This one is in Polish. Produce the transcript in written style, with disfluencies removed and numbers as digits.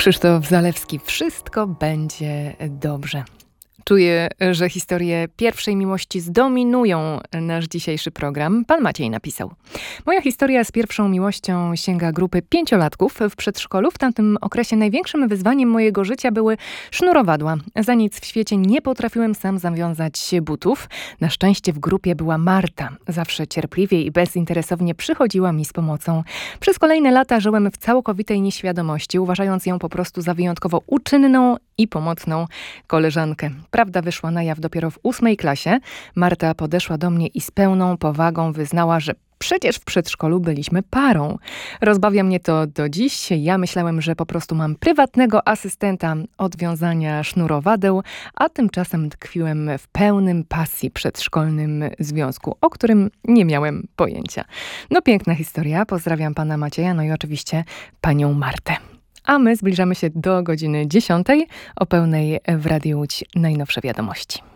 Krzysztof Zalewski. Wszystko będzie dobrze. Czuję, że historie pierwszej miłości zdominują nasz dzisiejszy program. Pan Maciej napisał. Moja historia z pierwszą miłością sięga grupy 5-latków w przedszkolu. W tamtym okresie największym wyzwaniem mojego życia były sznurowadła. Za nic w świecie nie potrafiłem sam zawiązać butów. Na szczęście w grupie była Marta. Zawsze cierpliwie i bezinteresownie przychodziła mi z pomocą. Przez kolejne lata żyłem w całkowitej nieświadomości, uważając ją po prostu za wyjątkowo uczynną i pomocną koleżankę. Prawda wyszła na jaw dopiero w 8 klasie. Marta podeszła do mnie i z pełną powagą wyznała, że przecież w przedszkolu byliśmy parą. Rozbawia mnie to do dziś. Ja myślałem, że po prostu mam prywatnego asystenta od wiązania sznurowadeł, a tymczasem tkwiłem w pełnym pasji przedszkolnym związku, o którym nie miałem pojęcia. No piękna historia. Pozdrawiam pana Macieja, no i oczywiście panią Martę. A my zbliżamy się do godziny 10. O pełnej w Radiu Łódź najnowsze wiadomości.